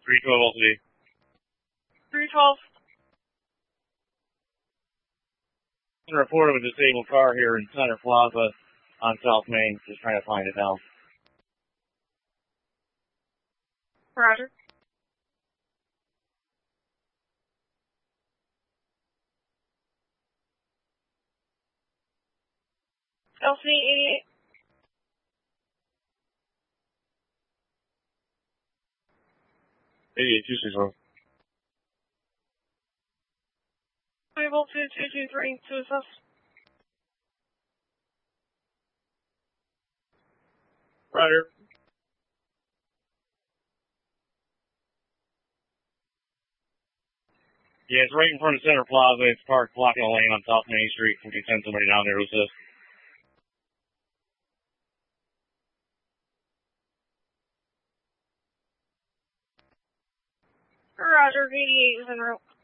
312 LTD. 312. Report of a disabled car here in Center Plaza on South Main. Just trying to find it now. Roger. LC 88. Able 2223 to assess. Roger. Yeah, it's right in front of Center Plaza. It's parked blocking a lane on South Main Street. If you send somebody down there to assist. Roger, 88 is en route.